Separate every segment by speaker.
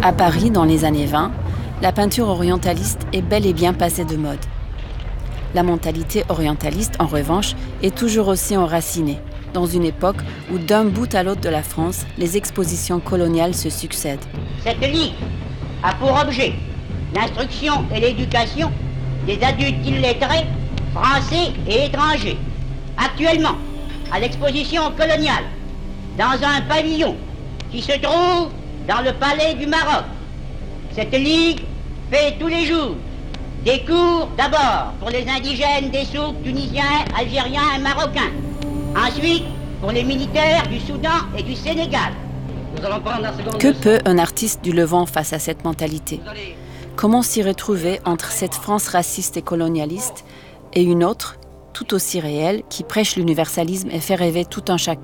Speaker 1: À Paris, dans les années 20, la peinture orientaliste est bel et bien passée de mode. La mentalité orientaliste, en revanche, est toujours aussi enracinée, dans une époque où d'un bout à l'autre de la France, les expositions coloniales se succèdent.
Speaker 2: Cette ligue a pour objet l'instruction et l'éducation des adultes illettrés, français et étrangers. Actuellement, à l'exposition coloniale, dans un pavillon qui se trouve dans le palais du Maroc. Cette ligue fait tous les jours des cours d'abord pour les indigènes des souks tunisiens, algériens et marocains. Ensuite, pour les militaires du Soudan et du Sénégal. Nous allons prendre la seconde.
Speaker 1: Que peut un artiste du Levant face à cette mentalité ? Comment s'y retrouver entre cette France raciste et colonialiste et une autre, tout aussi réelle, qui prêche l'universalisme et fait rêver tout un chacun ?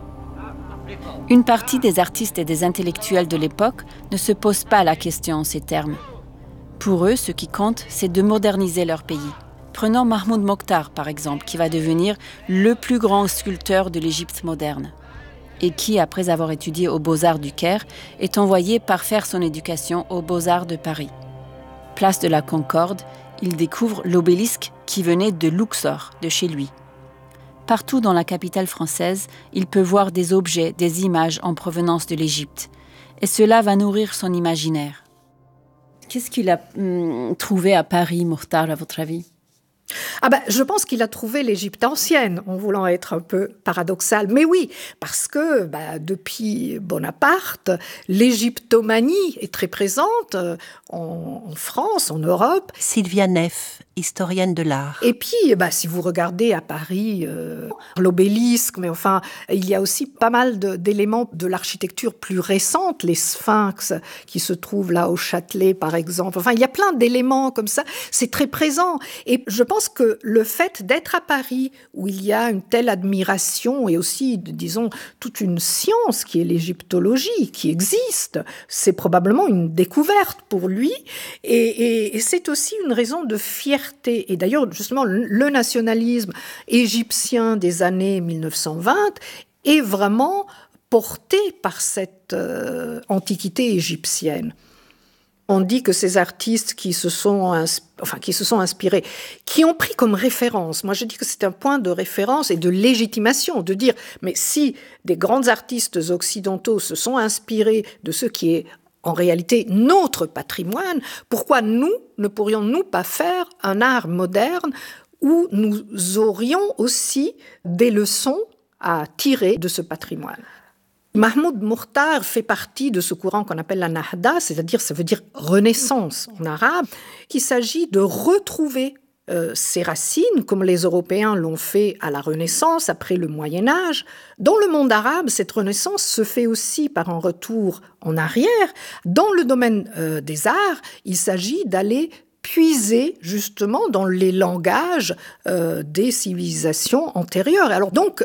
Speaker 1: Une partie des artistes et des intellectuels de l'époque ne se pose pas la question en ces termes. Pour eux, ce qui compte, c'est de moderniser leur pays. Prenons Mahmoud Mokhtar, par exemple, qui va devenir le plus grand sculpteur de l'Égypte moderne et qui, après avoir étudié aux Beaux-Arts du Caire, est envoyé parfaire son éducation aux Beaux-Arts de Paris. Place de la Concorde, il découvre l'obélisque qui venait de Luxor, de chez lui. Partout dans la capitale française, il peut voir des objets, des images en provenance de l'Égypte. Et cela va nourrir son imaginaire. Qu'est-ce qu'il a trouvé à Paris, Mokhtar, à votre avis ?
Speaker 3: Je pense qu'il a trouvé l'Égypte ancienne, en voulant être un peu paradoxal. Mais oui, parce que depuis Bonaparte, l'égyptomanie est très présente en France, en Europe.
Speaker 4: Sylvia Neff, historienne de l'art.
Speaker 3: Et puis, si vous regardez à Paris l'obélisque, mais enfin, il y a aussi pas mal d'éléments de l'architecture plus récente, les sphinx qui se trouvent là au Châtelet, par exemple. Enfin, il y a plein d'éléments comme ça. C'est très présent. Et je pense que le fait d'être à Paris, où il y a une telle admiration et aussi, disons, toute une science qui est l'égyptologie, qui existe, c'est probablement une découverte pour lui. Et c'est aussi une raison de fierté. Et d'ailleurs, justement, le nationalisme égyptien des années 1920 est vraiment porté par cette antiquité égyptienne. On dit que ces artistes qui se sont inspirés, qui ont pris comme référence, moi je dis que c'est un point de référence et de légitimation, de dire, mais si des grands artistes occidentaux se sont inspirés de ce qui est en réalité notre patrimoine, pourquoi nous ne pourrions-nous pas faire un art moderne où nous aurions aussi des leçons à tirer de ce patrimoine ? Mahmoud Mokhtar fait partie de ce courant qu'on appelle la Nahda, c'est-à-dire, ça veut dire renaissance en arabe. Il s'agit de retrouver ses racines, comme les Européens l'ont fait à la Renaissance, après le Moyen-Âge. Dans le monde arabe, cette renaissance se fait aussi par un retour en arrière. Dans le domaine des arts, il s'agit d'aller puiser justement dans les langages des civilisations antérieures. Alors donc,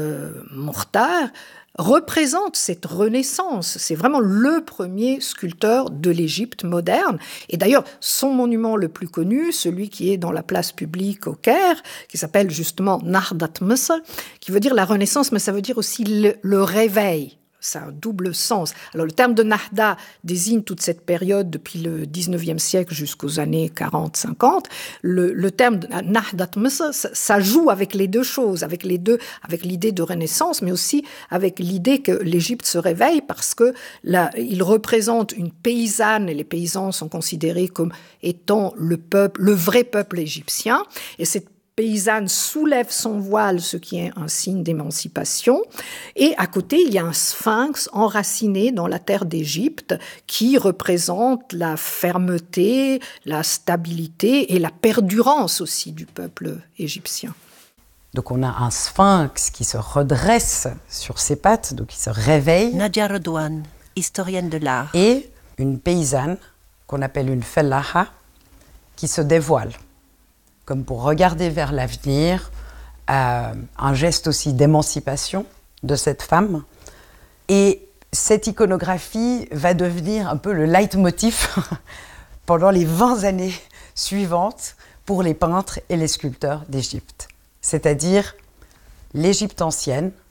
Speaker 3: Mokhtar représente cette renaissance. C'est vraiment le premier sculpteur de l'Égypte moderne. Et d'ailleurs, son monument le plus connu, celui qui est dans la place publique au Caire, qui s'appelle justement Nahdat Misr, qui veut dire la renaissance, mais ça veut dire aussi le réveil. Ça a un double sens. Alors, le terme de Nahda désigne toute cette période depuis le 19e siècle jusqu'aux années 40-50. Le terme de Nahdat Misr, ça joue avec les deux choses, avec l'idée de renaissance, mais aussi avec l'idée que l'Égypte se réveille parce que là, il représente une paysanne et les paysans sont considérés comme étant le vrai peuple égyptien. Et cette paysanne soulève son voile, ce qui est un signe d'émancipation. Et à côté, il y a un sphinx enraciné dans la terre d'Égypte qui représente la fermeté, la stabilité et la perdurance aussi du peuple égyptien.
Speaker 5: Donc on a un sphinx qui se redresse sur ses pattes, donc qui se réveille.
Speaker 4: Nadia Redouane, historienne de l'art.
Speaker 5: Et une paysanne qu'on appelle une fellaha qui se dévoile, comme pour regarder vers l'avenir, un geste aussi d'émancipation de cette femme. Et cette iconographie va devenir un peu le leitmotiv pendant les 20 années suivantes pour les peintres et les sculpteurs d'Égypte. C'est-à-dire l'Égypte ancienne,